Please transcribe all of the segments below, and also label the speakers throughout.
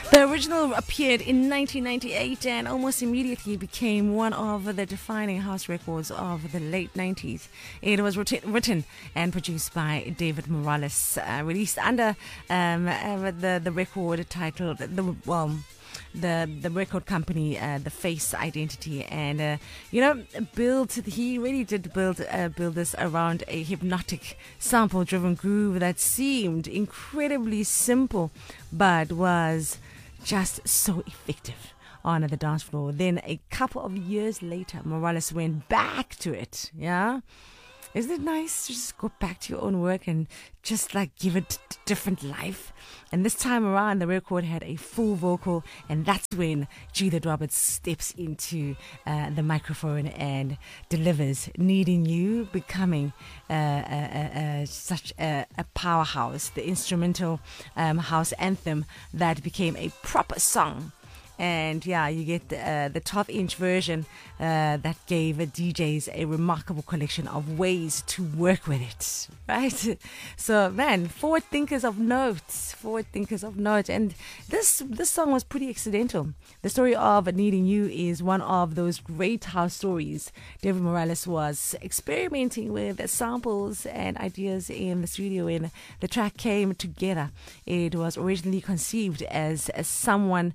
Speaker 1: The original appeared in 1998 and almost immediately became one of the defining house records of the late 90s. It was written and produced by David Morales, released under the record titled the record company, The Face Identity, and he really did build this around a hypnotic sample-driven groove that seemed incredibly simple, but was just so effective on the dance floor. Then a couple of years later, Morales went back to it. Yeah. Isn't it nice to just go back to your own work and just give it different life? And this time around, the record had a full vocal, and that's when Judith Roberts steps into the microphone and delivers "Needing You," becoming such a powerhouse, the instrumental house anthem that became a proper song. And yeah, you get the 12-inch version that gave DJs a remarkable collection of ways to work with it, right? So, man, forward thinkers of notes. And this song was pretty accidental. The story of "Needing You" is one of those great house stories. David Morales was experimenting with samples and ideas in the studio when the track came together. It was originally conceived as some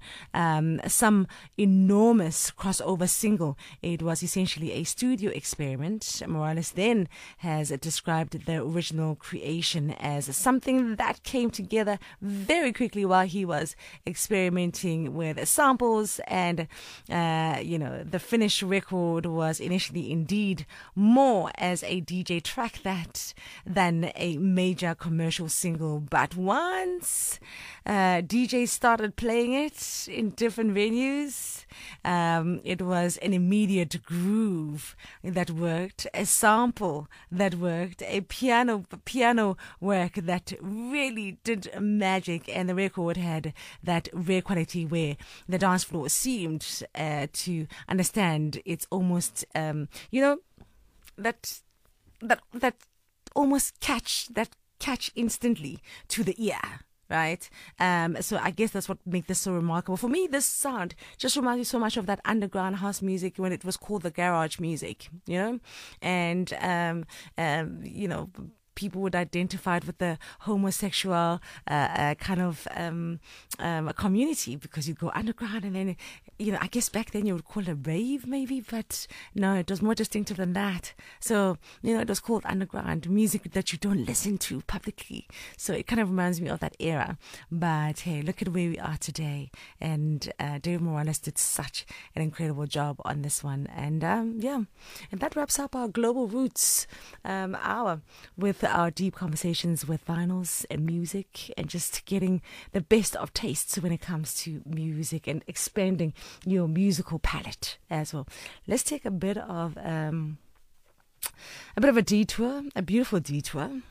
Speaker 1: enormous crossover single. It was essentially a studio experiment. Morales then has described the original creation as something that came together very quickly while he was experimenting with samples, and the finished record was initially indeed more as a DJ track than a major commercial single. But once DJs started playing it in different venues, it was an immediate groove that worked, a sample that worked, a piano work that really did magic, and the record had that rare quality where the dance floor seemed to understand. It's almost that almost catch instantly to the ear. Right. So I guess that's what makes this so remarkable. For me, this sound just reminds me so much of that underground house music when it was called the garage music, and, people would identify it with the homosexual kind of a community, because you'd go underground, and then, I guess back then you would call it a rave maybe, but no, it was more distinctive than that. So, it was called underground music that you don't listen to publicly. So it kind of reminds me of that era. But hey, look at where we are today. And David Morales did such an incredible job on this one. And and that wraps up our Global Roots hour with our deep conversations with vinyls and music, and just getting the best of tastes when it comes to music and expanding your musical palette as well. Let's take a bit of a detour, a beautiful detour.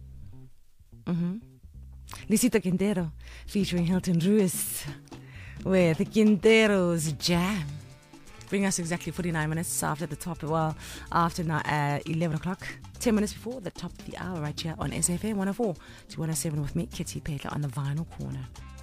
Speaker 1: Lisita Quintero featuring Hilton Ruiz with Quintero's Jam. Bring us exactly 49 minutes after the top, after 11 o'clock, 10 minutes before the top of the hour, right here on SFM 104 to 107 with me, Kitty Petler, on the Vinyl Corner.